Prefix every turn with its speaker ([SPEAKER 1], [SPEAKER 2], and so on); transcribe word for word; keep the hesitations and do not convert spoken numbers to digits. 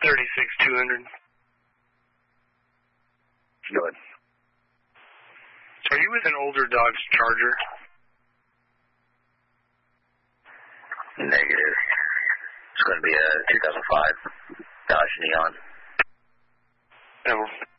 [SPEAKER 1] thirty-six two hundred.
[SPEAKER 2] Go ahead.
[SPEAKER 1] Are you with an older Dodge Charger?
[SPEAKER 2] Negative. It's going to be a two thousand five Dodge Neon.
[SPEAKER 1] No.